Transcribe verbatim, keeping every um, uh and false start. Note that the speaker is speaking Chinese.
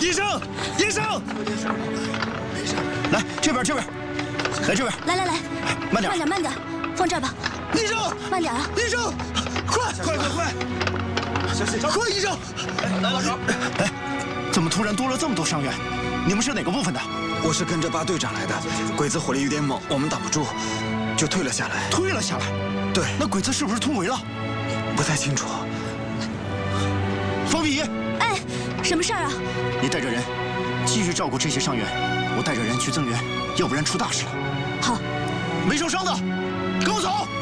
医生，医生，来这边，这边，来这边， 来来来， 慢点， 慢点，慢点，放这儿吧。 医生， 慢点啊！ 医生，快，快，快，快！小心，快，医生！来，老手。哎，怎么突然多了这么多伤员？你们是哪个部分的？ 我是跟着巴队长来的，鬼子火力有点猛，我们挡不住，就退了下来。 退了下来？ 对。 那鬼子是不是突围了？ 不太清楚。 方碧仪， 哎，什么事儿啊？ 你带着人继续照顾这些伤员，我带着人去增援，要不然出大事了。 好。 没受伤的，跟我走。